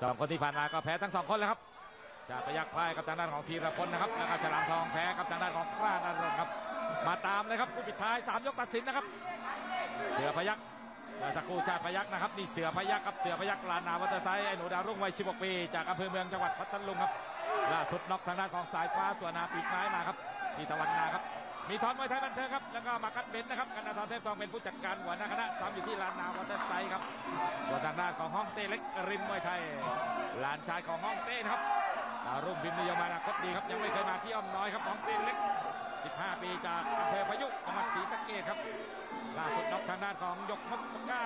2 คนที่ผ่านมาก็แพ้ทั้ง2 คนแล้วครับจะพยักพ่ายกับทางด้านของธีรพลนะครับแล้วก็ฉลามทองแพ้กับทางด้านของกล้านรงค์ครับมาตามเลยครับคู่ปิดท้าย3 ยกตัดสินนะครับเสือพยักสักครู่ชาติพยักนะครับนี่เสือพยักครับเสือพยักลานนาวัตไซไอ้หนูดาวรุ่งวัย16 ปีจากอำเภอเมืองจังหวัดพัทลุงครับล่าสุดน็อกทางด้านของสายฟ้าส่วนนาปีกไม้มาครับที่ตะวันนาครับมีทอนมวยไทยบันเทิงครับแล้วก็มาคัดเบนนะครับกันนาธรเทพทองเป็นผู้จัดการหัวหน้าคณะซ้อมอยู่ที่ลานนาวัตไซครับส่วนทางด้านของห้องเต้เล็กริมมวยไทยหลานชายของห้องเต้นะครับดาวรุ่งพิมพ์นิยมอนาคตดีครับยังไม่เคยมาที่อ้อมน้อยครับห้องเต้เล็ก15 ปีจากอำเภอพายุจังหวัดศรีสะเกษครับล่าสุดน็อกทางด้านของยกนพเก้า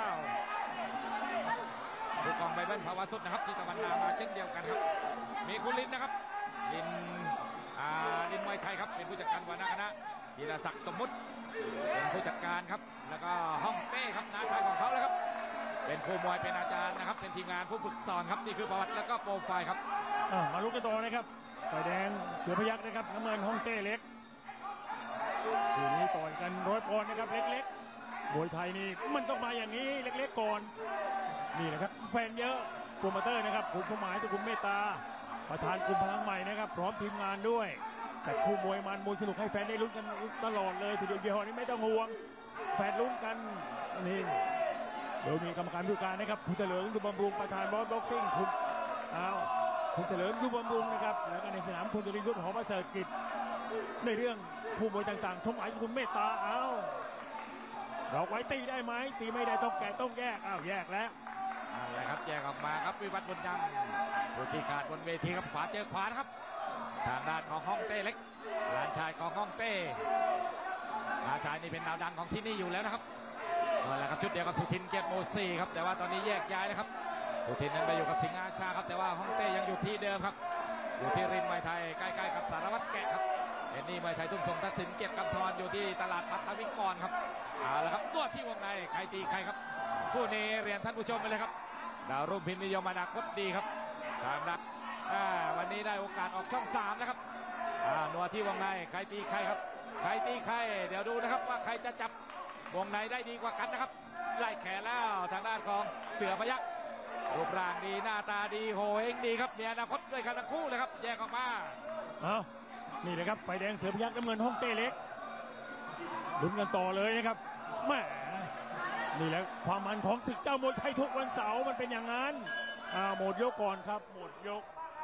ผู้กองไบเบิลภาวะสุดนะครับที่ตะวันนามาเช่นเดียวกันครับมีคุณลินนะครับลินมวยไทยครับเป็นผู้จัดการหัวหน้าคณะธีรศักดิ์สมมุติเป็นผู้จัดการครับแล้วก็ห้องเต้ครับน้าชายของเขาเลยครับเป็นครูมวยเป็นอาจารย์นะครับเป็นทีมงานผู้ฝึกสอนครับนี่คือประวัติแล้วก็โปรไฟล์ครับมาลุกกันต่อนะครับฝ่ายแดงเสือพยัคฆ์นะครับน้ำเงินห้องเต้เล็กทีนี้ต่อยกัน100 ปอนด์นะครับเล็กๆมวยไทยนี่มันต้องมาอย่างนี้เล็กๆก่อนนี่นะครับแฟนเยอะโปรโมเตอร์นะครับคุณสมัยตุกุลเมตตาประธานกลุ่มพลังใหม่นะครับพร้อมทีมงานด้วยจัดคู่มวยมันมวยสนุกให้แฟนได้ลุ้นกันตลอดเลยทีเดียวยี่ห้อนี้ไม่ต้องห่วงแฟนลุ้นกันนี่โดยมีกรรมการผู้การนะครับคุณเฉลิมอยู่บำรุงประธานบอสบ็อกซิ่งคุณเฉลิมอยู่บำรุงนะครับแล้วก็ในสนามคุณจริยุทธหอประเสริฐกิจในเรื่องคู่มวยต่างๆสมหมายคุณเมตตาเราไว้ตีได้ไหมตีไม่ได้ต้องแกะต้องแยกแยกแล้วอะไรครับแยกออกมาครับวิวัฒน์บุญยังผู้ชี้ขาดบนเวทีครับขวาเจอขวานะครับทางด้านของห้องเต้เล็กหลานชายของห้องเต้หลานชายนี่เป็นดาวดังของที่นี่อยู่แล้วนะครับนั่นแหละครับชุดเดียวกับสุทินเกียรติโมซีครับแต่ว่าตอนนี้แยกย้ายนะครับสุทินนั้นไปอยู่กับสิงห์อาชาครับแต่ว่าห้องเต้ยังอยู่ที่เดิมครับอยู่ที่ริมมวยไทยใกล้ๆกับสารวัตรแกะครับเอ็นนี่มวยไทยทุ่งส่งทักษิณเกียรติกำธรอยู่ที่ตลาดมัทวิกรครับเอาละครับตัวที่วงในใครตีใครครับคู่นี้เรียนท่านผู้ชมไปเลยครับดาวรุ่งพิมพ์นิยมอนาคตดีครับทางด้านวันนี้ได้โอกาสออกช่อง3นะครับนัวที่วงในใครตีใครครับใครตีใครเดี๋ยวดูนะครับว่าใครจะจับวงในได้ดีกว่ากันนะครับไล่แขนแล้วทางด้านของเสือพยัคฆ์รูปร่างดีหน้าตาดีโหเองดีครับมีอนาคตด้วยกันทั้งคู่เลยครับแยกออกมานี่เลยครับไฟแดงเสือพยัคฆ์น้ำเงินห้องเต้เล็กลุ้นกันต่อเลยนะครับแหมนี่แหละความมันของศึกเจ้ามวยไทยทุกวันเสาร์มันเป็นอย่างนั้นหมดยกก่อนครับหมดยก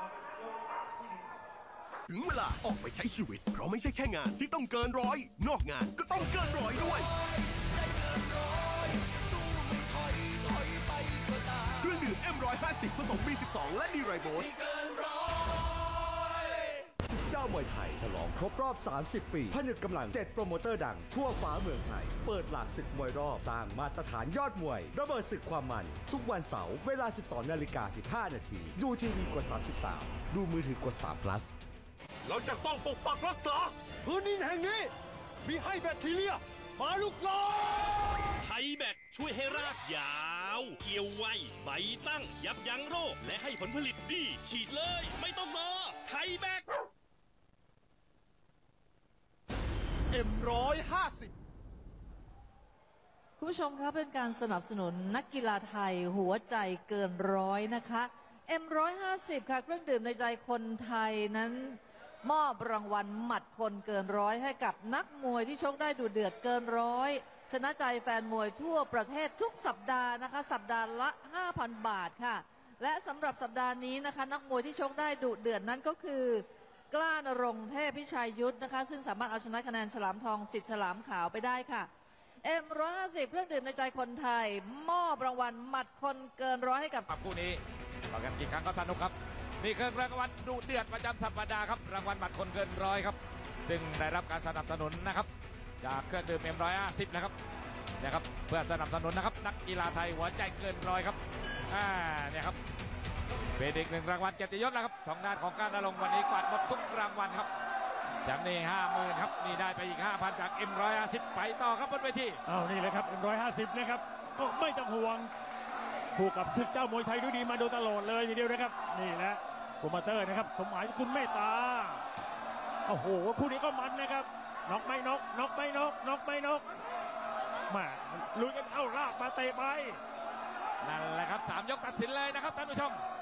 ถึงเวลาออกไปใช้ชีวิตเพราะไม่ใช่แค่งานที่ต้องเกินร้อยนอกงานก็ต้องเกินร้อยด้วยเครื่องดื่ม M150 ผสม B12 และดีไรโบสศึกเจ้ามวยไทยฉลองครบรอบ 30 ปีผนึกกำลัง 7 โปรโมเตอร์ดังทั่วฟ้าเมืองไทยเปิดหลากศึกมวยรอบสร้างมาตรฐานยอดมวยระเบิดศึกความมันทุกวันเสาร์เวลา 12:15 น.ดูทีวีกด33ดูมือถือกด3 plusเราจะต้องปกปักรักษาพื้นดินแห่งนี้มีให้แบคทีเรียมาลุกลามไทยแบคช่วยให้รากยาวเกี่ยวไวใบตั้งยับยั้งโรคและให้ผลผลิตดีฉีดเลยไม่ต้องรอไทยแบค M150 คุณผู้ชมครับเป็นการสนับสนุนนักกีฬาไทยหัวใจเกินร้อยนะคะ M150 ค่ะเครื่องดื่มในใจคนไทยนั้นมอบรางวัลหมัดคนเกินร้อยให้กับนักมวยที่ชกได้ดุเดือดเกินร้อยชนะใจแฟนมวยทั่วประเทศทุกสัปดาห์นะคะสัปดาห์ละ 5,000 บาทค่ะและสำหรับสัปดาห์นี้นะคะนักมวยที่ชกได้ดุเดือดนั้นก็คือกล้านรงค์เทพพิชัยยุทธนะคะซึ่งสามารถเอาชนะคะแนนฉลามทองสิทธิ์ฉลามขาวไปได้ค่ะ M150 เครื่องดื่มในใจคนไทยมอบรางวัลหมัดคนเกินร้อยให้กับคู่นี้ต่อกันกี่ครั้งก็สนุกครับนี่คือรางวัลดุเดือดประจำสัปดาห์ครับรางวัลหมัดคนเกินร้อยครับซึ่งได้รับการสนับสนุนนะครับจากเครื่องดื่ม M150 นะครับนะครับเพื่อสนับสนุนนะครับนักกีฬาไทยหัวใจเกินร้อยครับเนี่ยครับเป็นอีก1รางวัลเกียรติยศแล้วครับของด้านของการณรงค์วันนี้กวาดหมดทุกรางวัลครับแชมป์นี่ 50,000 ครับนี่ได้ไปอีก 5,000 จาก M150 ไปต่อครับบนเวทีนี่เลยครับ M150 นะครับก็ไม่ต้องห่วงคู่กับศึกเจ้ามวยไทยด้วยดีมาโดยตลอดเลยทีเดียวนะครับนี่แหละโปรโมเตอร์นะครับสมหมายคุณเมตตาโอ้โหคู่นี้ก็มันนะครับน็อกไม่น็อกน็อกไม่น็อกน็อกไม่น็อกมาลุยกันลากมาเตะไปนั่นแหละครับ3 ยกตัดสินเลยนะครับท่านผู้ชม